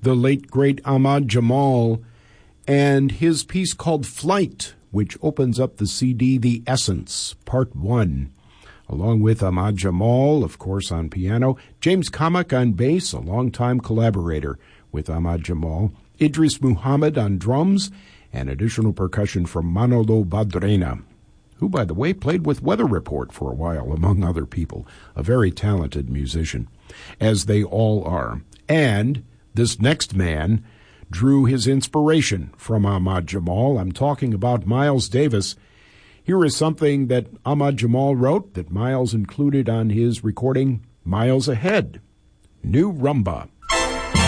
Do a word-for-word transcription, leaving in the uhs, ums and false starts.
the late, great Ahmad Jamal, and his piece called Flight, which opens up the C D The Essence, Part one. Along with Ahmad Jamal, of course, on piano, James Kamak on bass, a longtime collaborator with Ahmad Jamal, Idris Muhammad on drums, and additional percussion from Manolo Badrena, who, by the way, played with Weather Report for a while, among other people, a very talented musician, as they all are. And this next man drew his inspiration from Ahmad Jamal. I'm talking about Miles Davis. Here is something that Ahmad Jamal wrote that Miles included on his recording, Miles Ahead, New Rumba.